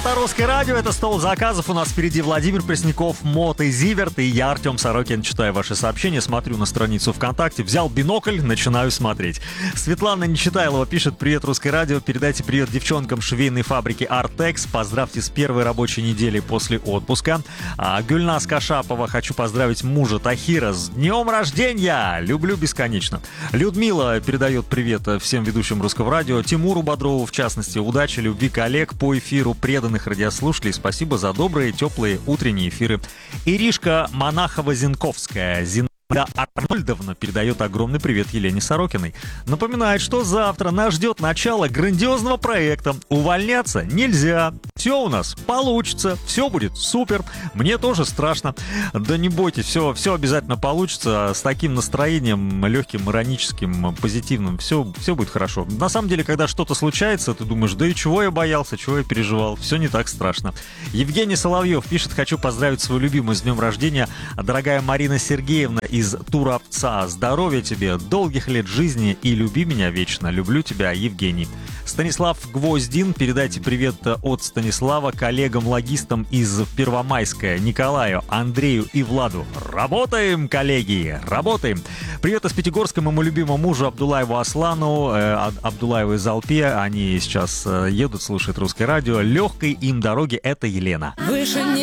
Это «Русское радио», это «Стол заказов». У нас впереди Владимир Пресняков, Мот и Зиверт, и я, Артем Сорокин. Читаю ваши сообщения, смотрю на страницу ВКонтакте, взял бинокль, начинаю смотреть. Светлана Нечитайлова пишет: «Привет, «Русское радио», передайте привет девчонкам швейной фабрики «Артекс», поздравьте с первой рабочей недели после отпуска». Гюльназ Кашапова: «Хочу поздравить мужа Тахира с днем рождения, люблю бесконечно». Людмила передает привет всем ведущим «Русского радио», Тимуру Бодрову в частности, удачи, любви коллег по эфиру, преданных радиослушателей. Спасибо за добрые, теплые утренние эфиры. Иришка Монахова-Зинковская. Арнольдовна передает огромный привет Елене Сорокиной. Напоминает, что завтра нас ждет начало грандиозного проекта. Увольняться нельзя. Все у нас получится, все будет супер. Мне тоже страшно. Да не бойтесь, все обязательно получится. С таким настроением, легким, ироническим, позитивным, все будет хорошо. На самом деле, когда что-то случается, ты думаешь: да и чего я боялся, чего я переживал. Все не так страшно. Евгений Соловьев пишет: «Хочу поздравить свою любимую с днем рождения, дорогая Марина Сергеевна из Туровца. Здоровья тебе, долгих лет жизни и люби меня вечно. Люблю тебя, Евгений». Станислав Гвоздин: «Передайте привет от Станислава коллегам-логистам из Первомайска, Николаю, Андрею и Владу. Работаем, коллеги, работаем». Привет из Пятигорска моему любимому мужу Абдулаеву Аслану, Абдулаеву из Алпе. Они сейчас едут, слушают «Русское радио». Легкой им дороги. Это Елена. Выше